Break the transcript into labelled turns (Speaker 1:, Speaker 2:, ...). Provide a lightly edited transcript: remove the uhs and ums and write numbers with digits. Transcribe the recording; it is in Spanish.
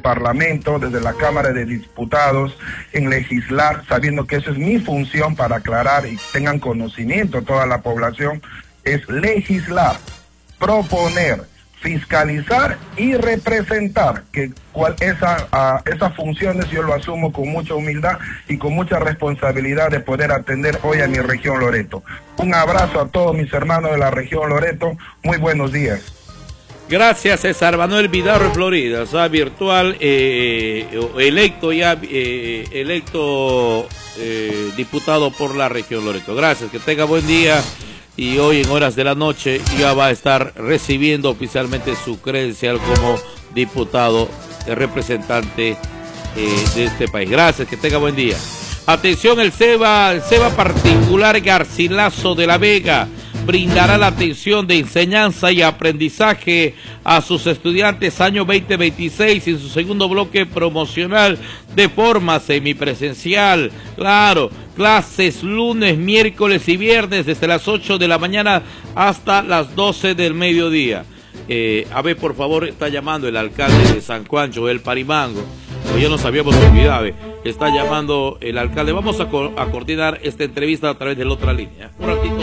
Speaker 1: Parlamento, desde la Cámara de Diputados, en legislar, sabiendo que eso es mi función para aclarar y tengan conocimiento toda la población, es legislar, proponer, fiscalizar y representar, que esas funciones yo lo asumo con mucha humildad y con mucha responsabilidad de poder atender hoy a mi región Loreto. Un abrazo a todos mis hermanos de la región Loreto, muy buenos días.
Speaker 2: Gracias, César Manuel Vidarro, Florida, o sea, virtual, electo diputado por la región Loreto. Gracias, que tenga buen día. Y hoy en horas de la noche ya va a estar recibiendo oficialmente su credencial como diputado representante de este país. Gracias, que tenga buen día. Atención, el SEBA particular Garcilaso de la Vega brindará la atención de enseñanza y aprendizaje a sus estudiantes año 2026 en su segundo bloque promocional de forma semipresencial. Claro, clases lunes, miércoles y viernes desde las 8 de la mañana hasta las 12 del mediodía. A ver, por favor, está llamando el alcalde de San Juan, Joel Parimango. Pues ya nos habíamos olvidado, está llamando el alcalde. Vamos a coordinar esta entrevista a través de la otra línea. Un ratito.